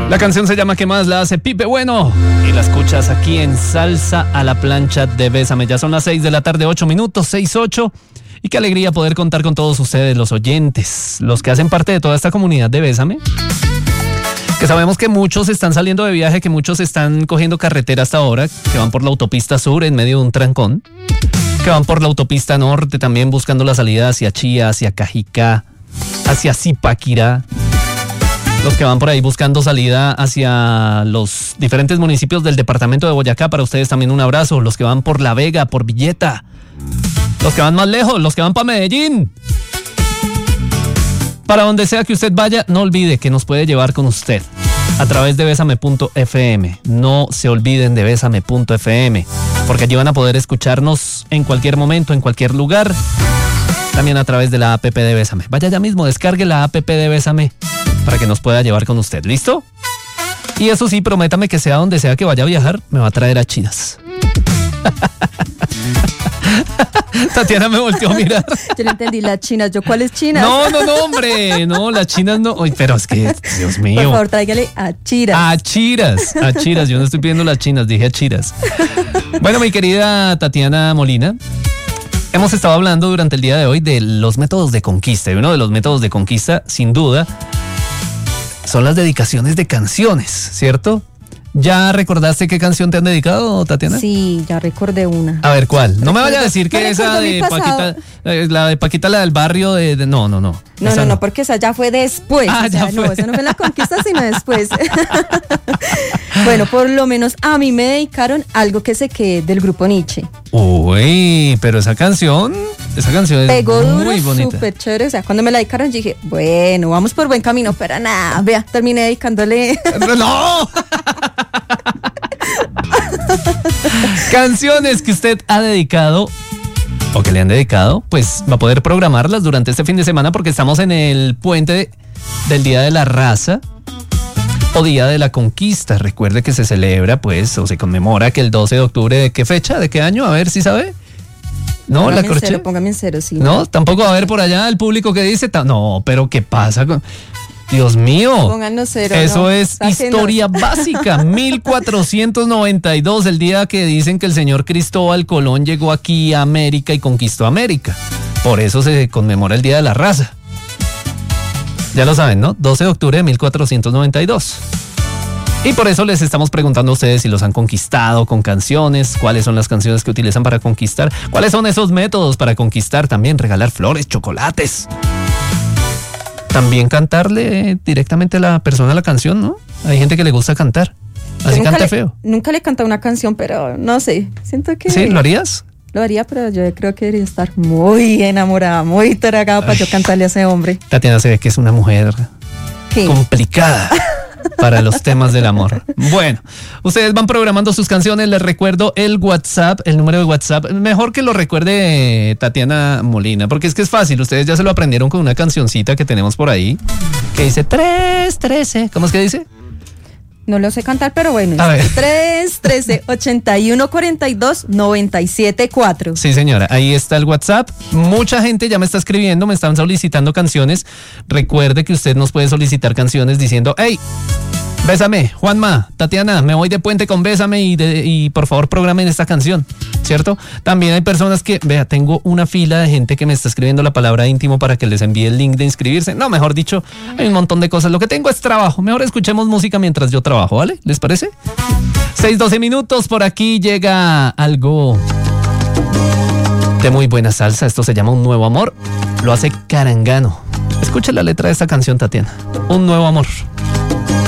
La canción se llama ¿Qué más? La hace Pipe Bueno y la escuchas aquí en Salsa a la Plancha de Bésame. Ya son las 6 de la tarde, 8 minutos, 6:08. Y qué alegría poder contar con todos ustedes, los oyentes, los que hacen parte de toda esta comunidad de Bésame. Que sabemos que muchos están saliendo de viaje, que muchos están cogiendo carretera hasta ahora, que van por la autopista sur en medio de un trancón, que van por la autopista norte también buscando la salida hacia Chía, hacia Cajicá, hacia Zipaquirá. Los que van por ahí buscando salida hacia los diferentes municipios del departamento de Boyacá, para ustedes también un abrazo. Los que van por La Vega, por Villeta, los que van más lejos, los que van para Medellín. Para donde sea que usted vaya, no olvide que nos puede llevar con usted a través de Bésame.fm. No se olviden de Bésame.fm, porque allí van a poder escucharnos en cualquier momento, en cualquier lugar. También a través de la app de Bésame. Vaya ya mismo, descargue la app de Bésame para que nos pueda llevar con usted. ¿Listo? Y eso sí, prométame que sea donde sea que vaya a viajar, me va a traer a Chiras. Tatiana me volteó a mirar. Yo no entendí, las chinas. ¿Yo cuáles chinas? No, hombre. No, las chinas no. Uy, pero es que, Dios mío. Por favor, tráigale a Chiras. A Chiras. Yo no estoy pidiendo las chinas, dije a Chiras. Bueno, mi querida Tatiana Molina, hemos estado hablando durante el día de hoy de los métodos de conquista. Y uno de los métodos de conquista, sin duda, son las dedicaciones de canciones, ¿cierto? ¿Ya recordaste qué canción te han dedicado, Tatiana? Sí, ya recordé una. A ver, ¿cuál? No me vaya a decir que esa de Paquita, la de Paquita, la del barrio de... No. No, porque esa ya fue después. Ah, ya fue. No, esa no fue la conquista, sino después. Bueno, por lo menos a mí me dedicaron Algo que se quede, del grupo Nietzsche. Uy, pero esa canción es pegó muy duro, bonita. súper chévere. O sea, cuando me la dedicaron dije, bueno, vamos por buen camino, pero nada, vea, terminé dedicándole. ¡No! Canciones que usted ha dedicado o que le han dedicado, pues va a poder programarlas durante este fin de semana, porque estamos en el puente del Día de la Raza o Día de la Conquista. Recuerde que se celebra, pues, o se conmemora que el 12 de octubre, ¿de qué fecha? ¿De qué año? A ver si sabe. No, póngame la corché. Póngame en cero, sí. No, tampoco va a haber por allá el público que dice, no, pero ¿qué pasa con... Dios mío, pónganos cero. Eso no, es historia básica. 1492, el día que dicen que el señor Cristóbal Colón llegó aquí a América y conquistó América. Por eso se conmemora el Día de la Raza. Ya lo saben, ¿no? 12 de octubre de 1492. Y por eso les estamos preguntando a ustedes si los han conquistado con canciones, cuáles son las canciones que utilizan para conquistar, cuáles son esos métodos para conquistar, también regalar flores, chocolates. También cantarle directamente a la persona la canción, ¿no? Hay gente que le gusta cantar, así canta feo. Nunca le he cantado una canción, pero no sé, siento que... ¿Sí? ¿Lo harías? Lo haría, pero yo creo que debería estar muy enamorada, muy tragada para yo cantarle a ese hombre. Tatiana se ve que es una mujer complicada para los temas del amor. Bueno, ustedes van programando sus canciones. Les recuerdo el WhatsApp, el número de WhatsApp. Mejor que lo recuerde Tatiana Molina, porque es que es fácil. Ustedes ya se lo aprendieron con una cancioncita que tenemos por ahí que dice 313. ¿Cómo es que dice? No lo sé cantar, pero bueno. A ver. 313-8142-974. Sí, señora, ahí está el WhatsApp. Mucha gente ya me está escribiendo, me están solicitando canciones. Recuerde que usted nos puede solicitar canciones diciendo, hey, Bésame, Juanma, Tatiana, me voy de puente con Bésame y por favor programen esta canción, ¿cierto? También hay personas que, vea, tengo una fila de gente que me está escribiendo la palabra íntimo para que les envíe el link de inscribirse. No, mejor dicho, hay un montón de cosas. Lo que tengo es trabajo. Mejor escuchemos música mientras yo trabajo, ¿vale? ¿Les parece? 6:12 minutos, por aquí llega algo de muy buena salsa. Esto se llama Un Nuevo Amor. Lo hace Carangano. Escucha la letra de esta canción, Tatiana. Un Nuevo Amor.